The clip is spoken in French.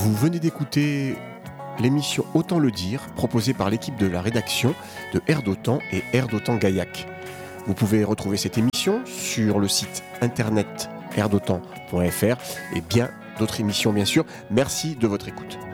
Vous venez d'écouter l'émission Autant le dire, proposée par l'équipe de la rédaction de Air d'Otan et Air d'Otan Gaillac. Vous pouvez retrouver cette émission sur le site internet airdotan.fr et bien d'autres émissions bien sûr. Merci de votre écoute.